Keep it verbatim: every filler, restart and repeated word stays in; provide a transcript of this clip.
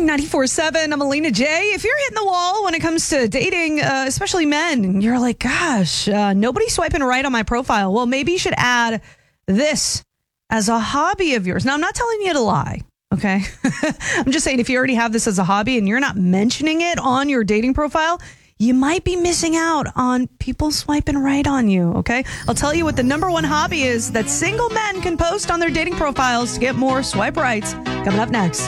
ninety-four point seven. I'm Alina J. If you're hitting the wall when it comes to dating, uh, especially men, and you're like, gosh, uh, nobody's swiping right on my profile. Well, maybe you should add this as a hobby of yours. Now, I'm not telling you to lie, okay? I'm just saying if you already have this as a hobby and you're not mentioning it on your dating profile, you might be missing out on people swiping right on you, okay? I'll tell you what the number one hobby is that single men can post on their dating profiles to get more swipe rights. Coming up next.